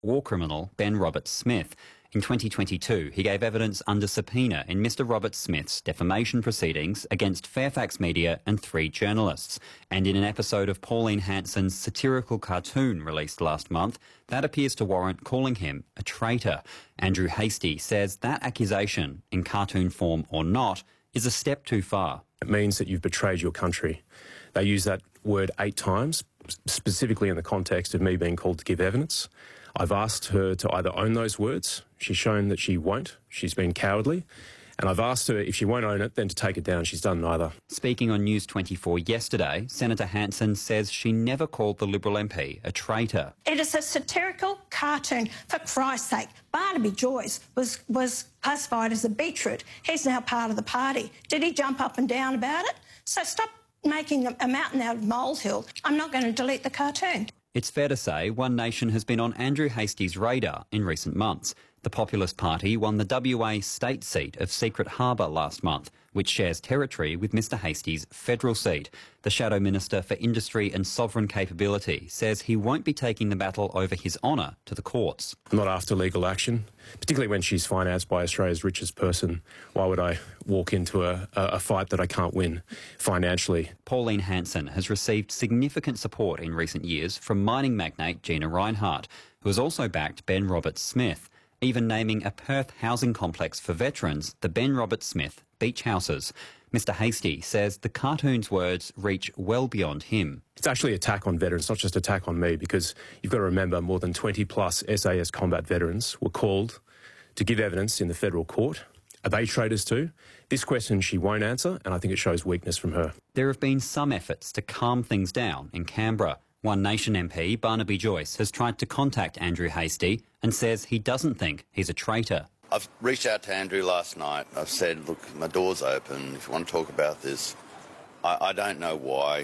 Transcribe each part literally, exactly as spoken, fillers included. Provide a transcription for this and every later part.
war criminal Ben Roberts-Smith. In twenty twenty-two, he gave evidence under subpoena in Mr Roberts-Smith's defamation proceedings against Fairfax Media and three journalists. And in an episode of Pauline Hanson's satirical cartoon released last month, that appears to warrant calling him a traitor. Andrew Hastie says that accusation, in cartoon form or not, is a step too far. It means that you've betrayed your country. They use that word eight times, specifically in the context of me being called to give evidence. I've asked her to either own those words. She's shown that she won't. She's been cowardly. And I've asked her, if she won't own it, then to take it down. She's done neither. Speaking on News twenty-four yesterday, Senator Hanson says she never called the Liberal M P a traitor. It is a satirical cartoon, for Christ's sake. Barnaby Joyce was, was classified as a beetroot. He's now part of the party. Did he jump up and down about it? So stop making a mountain out of molehill. I'm not going to delete the cartoon. It's fair to say One Nation has been on Andrew Hastie's radar in recent months. The Populist Party won the W A state seat of Secret Harbour last month, which shares territory with Mr Hastie's federal seat. The Shadow Minister for Industry and Sovereign Capability says he won't be taking the battle over his honour to the courts. Not after legal action, particularly when she's financed by Australia's richest person. Why would I walk into a, a fight that I can't win financially? Pauline Hanson has received significant support in recent years from mining magnate Gina Rinehart, who has also backed Ben Roberts-Smith, even naming a Perth housing complex for veterans the Ben Roberts-Smith Beach Houses. Mr Hastie says the cartoon's words reach well beyond him. It's actually an attack on veterans, not just an attack on me, because you've got to remember more than twenty plus S A S combat veterans were called to give evidence in the federal court. Are they traitors too? This question she won't answer, and I think it shows weakness from her. There have been some efforts to calm things down in Canberra. One Nation M P Barnaby Joyce has tried to contact Andrew Hastie and says he doesn't think he's a traitor. I've reached out to Andrew last night. I've said, look, my door's open. If you want to talk about this, I, I don't know why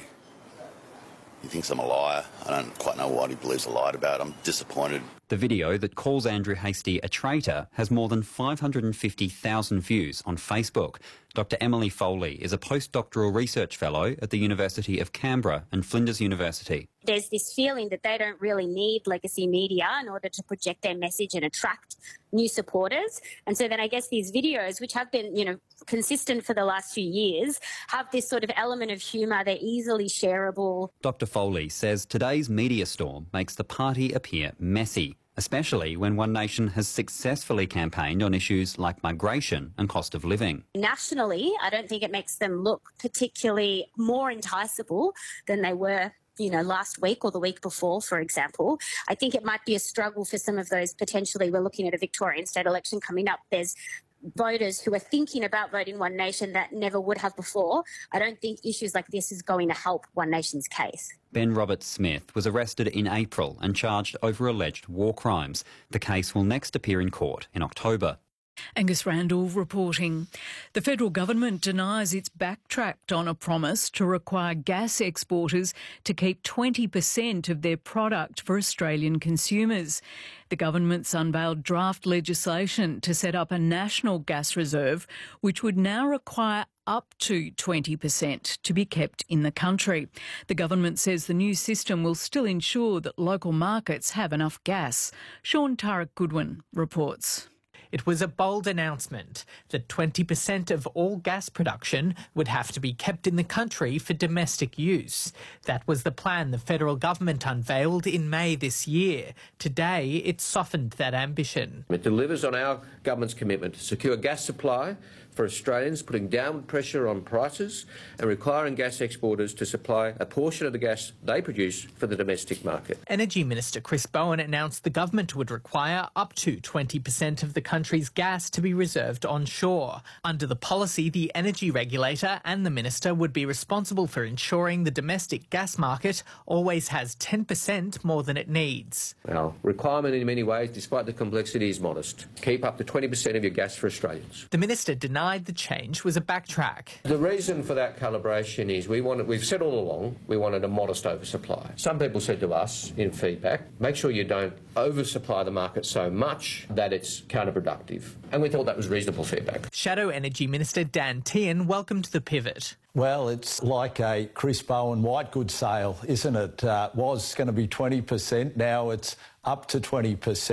he thinks I'm a liar. I don't quite know what he believes I lied about. I'm disappointed. The video that calls Andrew Hastie a traitor has more than five hundred fifty thousand views on Facebook. Doctor Emily Foley is a postdoctoral research fellow at the University of Canberra and Flinders University. There's this feeling that they don't really need legacy media in order to project their message and attract new supporters. And so then I guess these videos, which have been, you know, consistent for the last few years, have this sort of element of humour. They're easily shareable. Doctor Foley says today's media storm makes the party appear messy, especially when One Nation has successfully campaigned on issues like migration and cost of living. Nationally, I don't think it makes them look particularly more enticable than they were, you know, last week or the week before, for example. I think it might be a struggle for some of those potentially. We're looking at a Victorian state election coming up. There's voters who are thinking about voting One Nation that never would have before. I don't think issues like this is going to help One Nation's case. Ben Roberts-Smith was arrested in April and charged over alleged war crimes. The case will next appear in court in October. Angus Randall reporting. The federal government denies it's backtracked on a promise to require gas exporters to keep twenty percent of their product for Australian consumers. The government's unveiled draft legislation to set up a national gas reserve, which would now require up to twenty percent to be kept in the country. The government says the new system will still ensure that local markets have enough gas. Sean Turek-Goodwin reports. It was a bold announcement that twenty percent of all gas production would have to be kept in the country for domestic use. That was the plan the federal government unveiled in May this year. Today, it softened that ambition. It delivers on our government's commitment to secure gas supply for Australians, putting downward pressure on prices and requiring gas exporters to supply a portion of the gas they produce for the domestic market. Energy Minister Chris Bowen announced the government would require up to twenty percent of the country's gas to be reserved onshore. Under the policy, the energy regulator and the minister would be responsible for ensuring the domestic gas market always has ten percent more than it needs. Our requirement in many ways, despite the complexity, is modest. Keep up to twenty percent of your gas for Australians. The minister denied the change was a backtrack. The reason for that calibration is we wanted, we've said all along we wanted a modest oversupply. Some people said to us in feedback, make sure you don't oversupply the market so much that it's counterproductive. And we thought that was reasonable feedback. Shadow Energy Minister Dan Tehan welcomed the pivot. Well, it's like a Chris Bowen white goods sale, isn't it? Uh, was going to be twenty percent, now it's up to twenty percent.